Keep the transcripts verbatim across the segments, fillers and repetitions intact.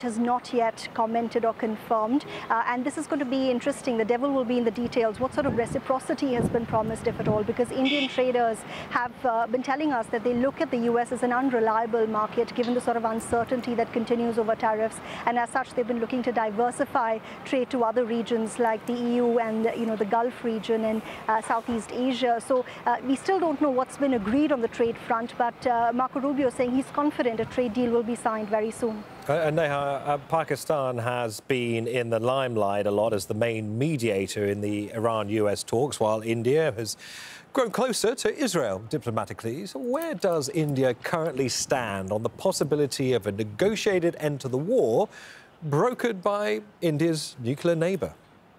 has not yet commented or confirmed, uh, and this is going to be interesting. The devil will be in the details. What sort of reciprocity has been promised, if at all? Because Indian traders have uh, been telling us that they look at the U S as an unreliable market, given the sort of uncertainty that continues over tariffs, and as such, they've been looking to diversify trade to other regions like the E U and you know the Gulf region and uh, Southeast Asia. So uh, we still don't know what's been agreed on the trade front, but uh, Marco Rubio is saying he's confident a trade deal will be signed very soon. Uh, Neha, uh, Pakistan has been in the limelight a lot as the main mediator in the Iran U S talks, while India has grown closer to Israel diplomatically. So where does India currently stand on the possibility of a negotiated end to the war brokered by India's nuclear neighbour?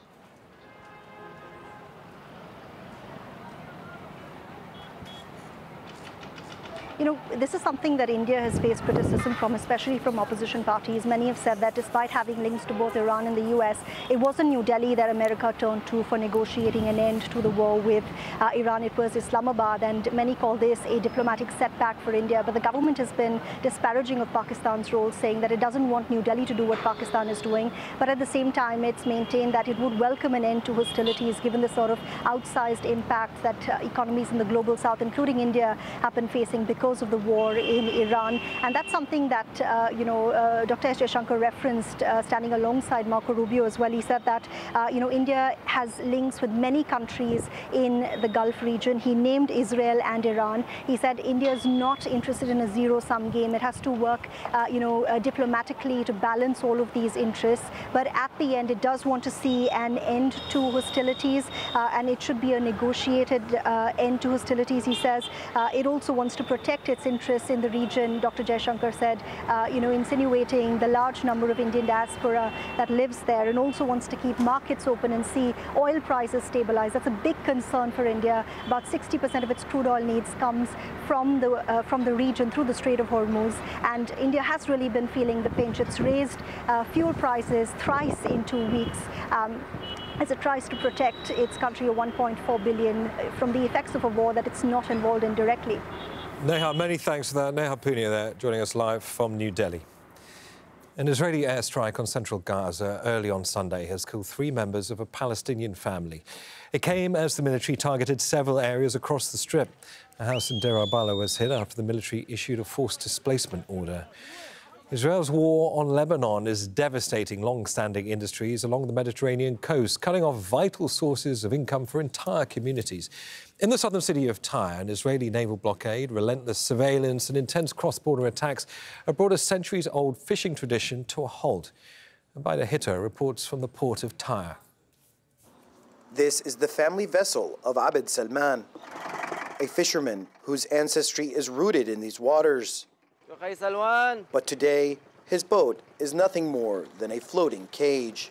You know, this is something that India has faced criticism from, especially from opposition parties. Many have said that despite having links to both Iran and the U S, it wasn't New Delhi that America turned to for negotiating an end to the war with uh, Iran. It was Islamabad, and many call this a diplomatic setback for India. But the government has been disparaging of Pakistan's role, saying that it doesn't want New Delhi to do what Pakistan is doing. But at the same time, it's maintained that it would welcome an end to hostilities, given the sort of outsized impact that uh, economies in the global south, including India, have been facing because of the war in Iran. And that's something that, uh, you know, uh, Doctor S. Jaishankar referenced, uh, standing alongside Marco Rubio as well. He said that, uh, you know, India has links with many countries in the Gulf region. He named Israel and Iran. He said India is not interested in a zero-sum game. It has to work, uh, you know, uh, diplomatically to balance all of these interests. But at the end, it does want to see an end to hostilities, uh, and it should be a negotiated uh, end to hostilities, he says. Uh, it also wants to protect its interests in the region. Doctor Jaishankar said, uh, you know, insinuating the large number of Indian diaspora that lives there, and also wants to keep markets open and see oil prices stabilize. That's a big concern for India. About sixty percent of its crude oil needs comes from the uh, from the region through the Strait of Hormuz, and India has really been feeling the pinch. It's raised uh, fuel prices thrice in two weeks. Um, as it tries to protect its country of one point four billion from the effects of a war that it's not involved in directly. Neha, many thanks for that. Neha Punia there, joining us live from New Delhi. An Israeli airstrike on central Gaza early on Sunday has killed three members of a Palestinian family. It came as the military targeted several areas across the Strip. A house in Deir al-Balah was hit after the military issued a forced displacement order. Israel's war on Lebanon is devastating long-standing industries along the Mediterranean coast, cutting off vital sources of income for entire communities. In the southern city of Tyre, an Israeli naval blockade, relentless surveillance and intense cross-border attacks have brought a centuries-old fishing tradition to a halt. Baida Hitter reports from the port of Tyre. This is the family vessel of Abed Salman, a fisherman whose ancestry is rooted in these waters. But today, his boat is nothing more than a floating cage.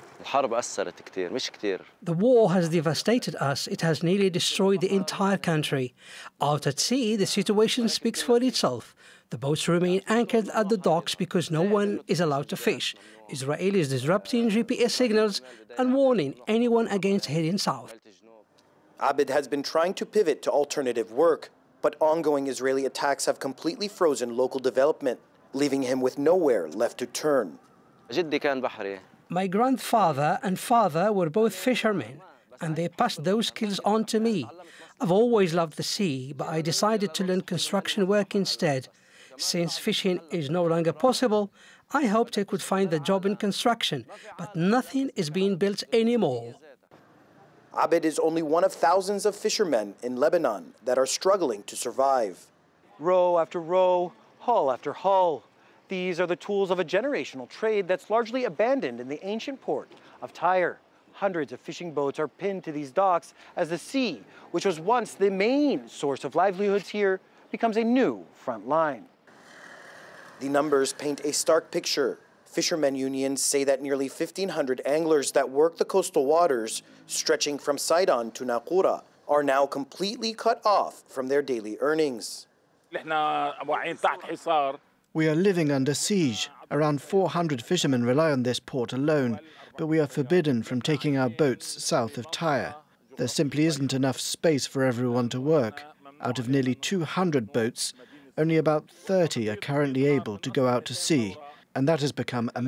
The war has devastated us. It has nearly destroyed the entire country. Out at sea, the situation speaks for itself. The boats remain anchored at the docks because no one is allowed to fish. Israelis disrupting G P S signals and warning anyone against heading south. Abed has been trying to pivot to alternative work, but ongoing Israeli attacks have completely frozen local development, leaving him with nowhere left to turn. My grandfather and father were both fishermen, and they passed those skills on to me. I've always loved the sea, but I decided to learn construction work instead. Since fishing is no longer possible, I hoped I could find a job in construction, but nothing is being built anymore. Abed is only one of thousands of fishermen in Lebanon that are struggling to survive. Row after row, hull after hull. These are the tools of a generational trade that's largely abandoned in the ancient port of Tyre. Hundreds of fishing boats are pinned to these docks as the sea, which was once the main source of livelihoods here, becomes a new front line. The numbers paint a stark picture. Fishermen unions say that nearly fifteen hundred anglers that work the coastal waters, stretching from Sidon to Naqoura, are now completely cut off from their daily earnings. We are living under siege. Around four hundred fishermen rely on this port alone, but we are forbidden from taking our boats south of Tyre. There simply isn't enough space for everyone to work. Out of nearly two hundred boats, only about thirty are currently able to go out to sea, and that has become a